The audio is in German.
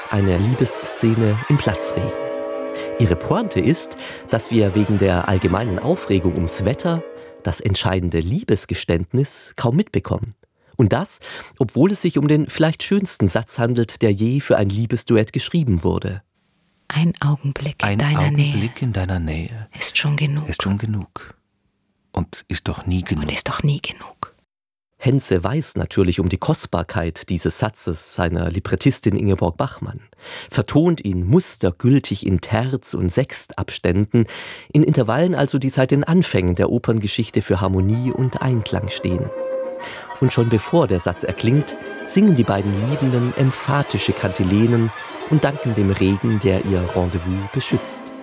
eine Liebesszene im Platzregen. Ihre Pointe ist, dass wir wegen der allgemeinen Aufregung ums Wetter das entscheidende Liebesgeständnis kaum mitbekommen. Und das, obwohl es sich um den vielleicht schönsten Satz handelt, der je für ein Liebesduett geschrieben wurde. Ein Augenblick in deiner Nähe. Ein Augenblick in deiner Nähe. Ist schon genug. Ist schon genug. Und ist doch nie genug. Und ist doch nie genug. Henze weiß natürlich um die Kostbarkeit dieses Satzes seiner Librettistin Ingeborg Bachmann, vertont ihn mustergültig in Terz- und Sextabständen, in Intervallen also, die seit den Anfängen der Operngeschichte für Harmonie und Einklang stehen. Und schon bevor der Satz erklingt, singen die beiden Liebenden emphatische Kantilenen und danken dem Regen, der ihr Rendezvous beschützt.